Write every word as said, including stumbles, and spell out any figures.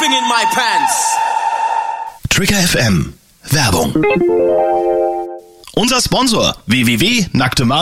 Nothing in my pants. Trigger F M. Werbung. Unser Sponsor w w w punkt nackte